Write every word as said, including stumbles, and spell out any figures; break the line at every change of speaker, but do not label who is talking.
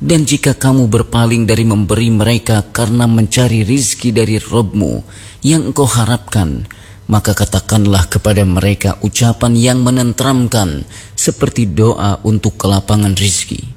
Dan jika kamu berpaling dari memberi mereka karena mencari rizki dari Rabb-Mu yang engkau harapkan, maka katakanlah kepada mereka ucapan yang menenteramkan seperti doa untuk kelapangan rizki.